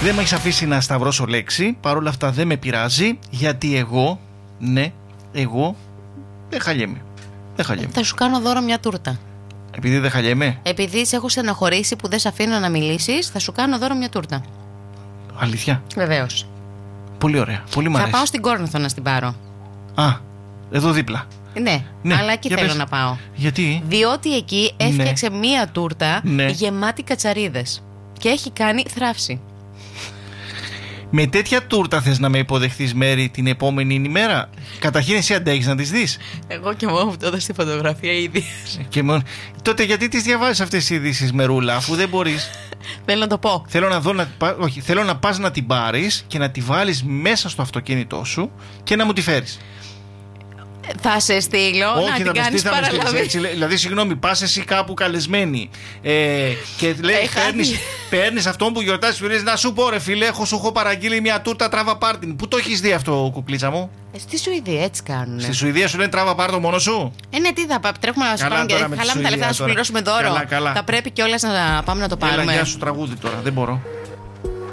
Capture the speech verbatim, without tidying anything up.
Δεν με έχεις αφήσει να σταυρώσω λέξη. Παρ' όλα αυτά δεν με πειράζει. Γιατί εγώ, ναι, εγώ δεν χαλιέμαι. Δεν χαλιέμαι. Θα σου κάνω δώρο μια τούρτα. Επειδή δεν χαλιέμαι. Επειδή σε έχω στενοχωρήσει που δεν σε αφήνω να μιλήσεις, θα σου κάνω δώρο μια τούρτα. Αλήθεια. Βεβαίως. Πολύ ωραία. Πολύ μ' αρέσει. Θα πάω στην Κόρινθο να την πάρω. Α, εδώ δίπλα. Ναι, Ναι, αλλά εκεί για θέλω πες. να πάω. Γιατί? Διότι εκεί έφτιαξε μία τούρτα Ναι. γεμάτη κατσαρίδες. Και έχει κάνει θράψη. Με τέτοια τούρτα θες να με υποδεχθείς, Μέρη, την επόμενη ημέρα? Καταρχήν εσύ αντέχεις να τις δεις? Εγώ και μόνο που το έδωσα στη φωτογραφία ήδη. Και μόνο... Τότε γιατί τις διαβάζεις αυτές τις ειδήσεις, Μερούλα, αφού δεν μπορείς? Θέλω να το πω. Θέλω να δω, να... Όχι, θέλω να πας να την πάρεις και να τη βάλεις μέσα στο αυτοκίνητό σου και να μου τη φέρεις. Θα σε στείλω Όχι, να την θα με κάνεις στείλεις, θα με στείλεις παραλαβή. έτσι. Δηλαδή, συγγνώμη, πας εσύ κάπου καλεσμένη ε, και λέει, Έχει παίρνεις, χάθει. παίρνεις αυτόν που γιορτάζει, σου λέει, να σου πω, ρε φίλε, έχω, σου έχω παραγγείλει μια τούρτα τράβα πάρτιν. Πού το έχεις δει αυτό, κουκλίτσα μου? Ε, Στη Σουηδία έτσι κάνουνε. Στη Σουηδία σου λένε τράβα πάρτο μόνο σου? Ε, ναι, τι θα πάμε, τρέχουμε να σου Καλά πάρουμε και τώρα με τη χαλάμε τα Σουηδία λεφτά να σου τώρα. πληρώσουμε δώρο. Καλά, καλά. Θα πρέπει κιόλας να πάμε να το Έλα, πάρουμε. γεια σου τραγούδι τώρα, δεν μπορώ.